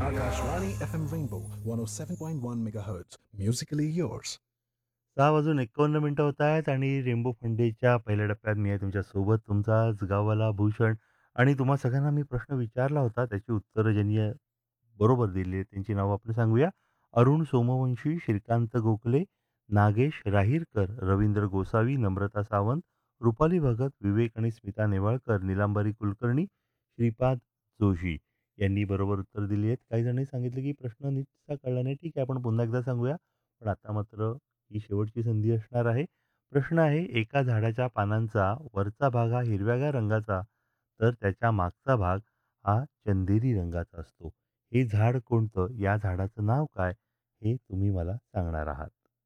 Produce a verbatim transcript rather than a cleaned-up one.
Akashvani F M Rainbow one oh seven point one megahertz. Musically yours. सहा वाजून एकावन्न मिनिटं होत आहेत आणि रेनबो फंडेच्या पहिल्या टप्प्यात मी आहे तुमच्यासोबत तुमचा गावाला भूषण आणि तुम्हा सगळ्यांना मी प्रश्न विचारला होता. त्याची उत्तरं ज्यांनी अ, बरोबर दिली आहेत त्यांची नावं आपण सांगूया. अरुण सोमवंशी, श्रीकांत गोखले, नागेश राहीरकर, रवींद्र गोसावी, नम्रता सावंत, रुपाली भगत, विवेक आणि स्मिता नेवाळकर, निलांबरी कुलकर्णी, श्रीपाद जोशी यांनी बरोबर उत्तर दिली आहेत. काही जणांनी सांगितलं की प्रश्न नीटसा कळला नाही. ठीक आहे, आपण पुन्हा एकदा सांगूया. पण आता मात्र ही शेवटची संधी असणार आहे. प्रश्न आहे, एका झाडाच्या पानांचा वरचा भाग हा हिरव्यागार रंगाचा, तर त्याच्या मागचा भाग हा चंदेरी रंगाचा असतो. हे झाड कोणतं? या झाडाचं नाव काय? हे तुम्ही मला सांगणार आहात.